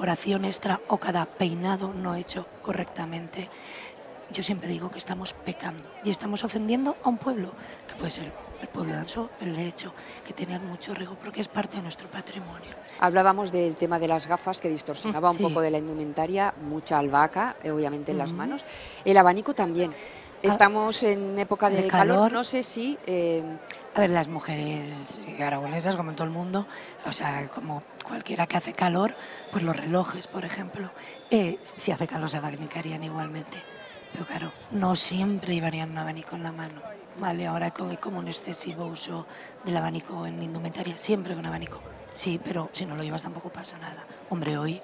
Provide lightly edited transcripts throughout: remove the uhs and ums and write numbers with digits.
incorporación extra o cada peinado no hecho correctamente. Yo siempre digo que estamos pecando y estamos ofendiendo a un pueblo, que puede ser el pueblo de Ansó, el de Hecho, que tiene mucho riesgo porque es parte de nuestro patrimonio. Hablábamos del tema de las gafas, que distorsionaba un poco de la indumentaria, mucha albahaca, obviamente en las manos. El abanico también. Estamos en época de calor, no sé si... A ver, las mujeres aragonesas, como en todo el mundo, o sea, como cualquiera que hace calor, pues los relojes, por ejemplo, si hace calor se abanicarían igualmente. Pero claro, no siempre llevarían un abanico en la mano, ¿vale? Ahora hay como un excesivo uso del abanico en indumentaria, siempre con abanico. Sí, pero si no lo llevas tampoco pasa nada. Hombre, hoy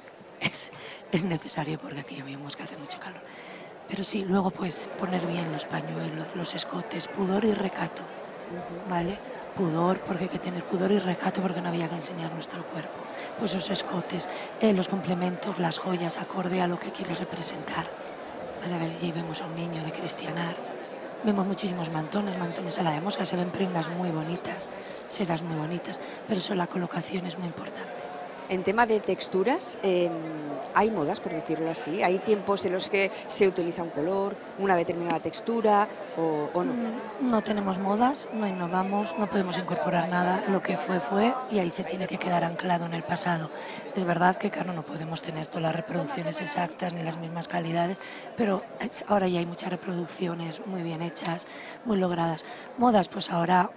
es necesario porque aquí vemos que hace mucho calor. Pero sí, luego pues poner bien los pañuelos, los escotes, pudor y recato, ¿vale? Pudor, porque hay que tener pudor y recato porque no había que enseñar nuestro cuerpo. Pues los escotes, los complementos, las joyas, acorde a lo que quieres representar. Vale, a ver, y vemos a un niño de cristianar. Vemos muchísimos mantones a la de mosca, se ven prendas muy bonitas, sedas muy bonitas, pero eso la colocación es muy importante. En tema de texturas, hay modas, por decirlo así. Hay tiempos en los que se utiliza un color, una determinada textura o no. No tenemos modas, no innovamos, no podemos incorporar nada. Lo que fue y ahí se tiene que quedar anclado en el pasado. Es verdad que, claro, no podemos tener todas las reproducciones exactas ni las mismas calidades, pero ahora ya hay muchas reproducciones muy bien hechas, muy logradas. Modas, pues ahora...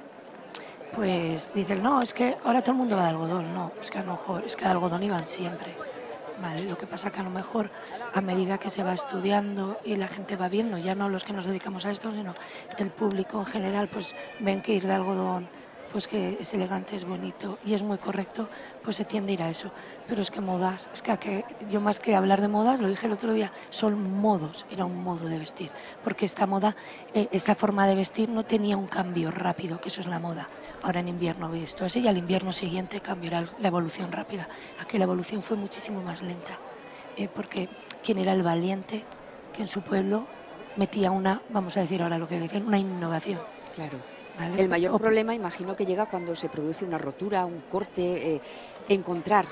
Pues dicen, no, es que ahora todo el mundo va de algodón. No, es que a lo mejor, es que de algodón iban siempre. Vale, lo que pasa que a lo mejor a medida que se va estudiando y la gente va viendo, ya no los que nos dedicamos a esto, sino el público en general, pues ven que ir de algodón, pues que es elegante, es bonito y es muy correcto, pues se tiende a ir a eso. Pero es que modas, es que yo más que hablar de modas, lo dije el otro día, son modos, era un modo de vestir, porque esta moda, esta forma de vestir no tenía un cambio rápido, que eso es la moda. Ahora en invierno he visto eso y al invierno siguiente cambiará la evolución rápida. Aquí la evolución fue muchísimo más lenta, porque quien era el valiente que en su pueblo metía una, vamos a decir ahora lo que decían, una innovación. Claro. ¿Vale? El mayor problema, imagino, que llega cuando se produce una rotura, un corte, encontrar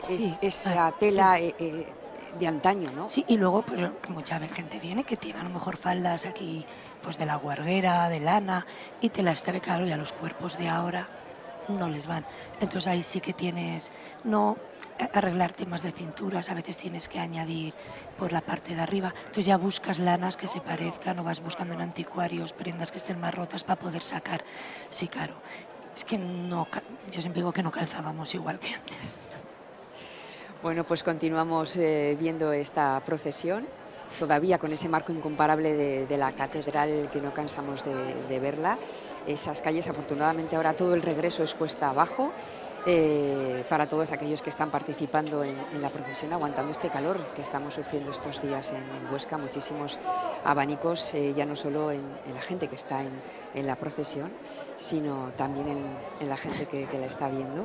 esa tela de antaño, ¿no? Sí, y luego pues mucha gente viene que tiene a lo mejor faldas aquí pues de la guarguera, de lana, y te las trae, claro, y a los cuerpos de ahora no les van. Entonces ahí sí que tienes, no arreglar temas de cinturas, a veces tienes que añadir por la parte de arriba. Entonces ya buscas lanas que se parezcan o vas buscando en anticuarios prendas que estén más rotas para poder sacar. Sí, claro. Es que no, yo siempre digo que no calzábamos igual que antes. Bueno, pues continuamos viendo esta procesión, todavía con ese marco incomparable de la catedral, que no cansamos de verla. Esas calles, afortunadamente ahora todo el regreso es cuesta abajo, para todos aquellos que están participando en la procesión, aguantando este calor que estamos sufriendo estos días en Huesca. Muchísimos abanicos, ya no solo en la gente que está en la procesión, sino también en la gente que la está viendo.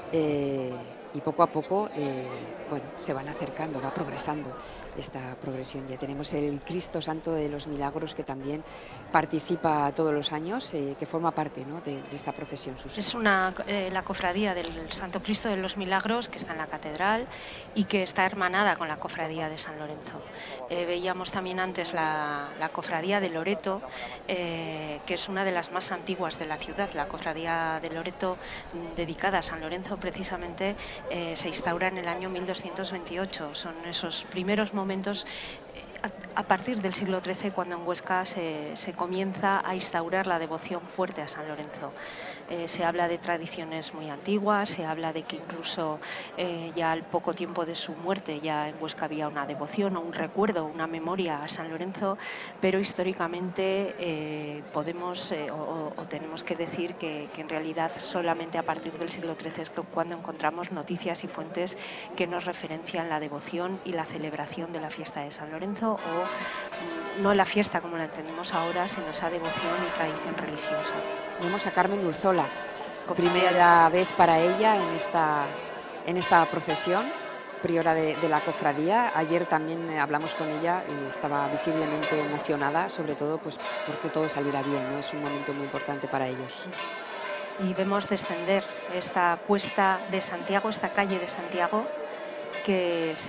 Y poco a poco bueno, se van acercando, va progresando esta progresión. Ya tenemos el Cristo Santo de los Milagros, que también participa todos los años, que forma parte, ¿no?, de esta procesión. Es la cofradía del Santo Cristo de los Milagros, que está en la catedral y que está hermanada con la cofradía de San Lorenzo. Veíamos también antes la cofradía de Loreto, que es una de las más antiguas de la ciudad. La cofradía de Loreto, dedicada a San Lorenzo precisamente, se instaura en el año 1228. Son esos primeros momentos a partir del siglo XIII, cuando en Huesca se comienza a instaurar la devoción fuerte a San Lorenzo. Se habla de tradiciones muy antiguas, se habla de que incluso ya al poco tiempo de su muerte ya en Huesca había una devoción o un recuerdo, una memoria a San Lorenzo, pero históricamente podemos o tenemos que decir que en realidad solamente a partir del siglo XIII es cuando encontramos noticias y fuentes que nos referencian la devoción y la celebración de la fiesta de San Lorenzo, o no la fiesta como la entendemos ahora, sino esa devoción y tradición religiosa. Vemos a Carmen Urzola, primera vez para ella en esta procesión, priora de la cofradía. Ayer también hablamos con ella y estaba visiblemente emocionada, sobre todo pues porque todo saliera bien, ¿no? Es un momento muy importante para ellos. Y vemos descender esta cuesta de Santiago, esta calle de Santiago, que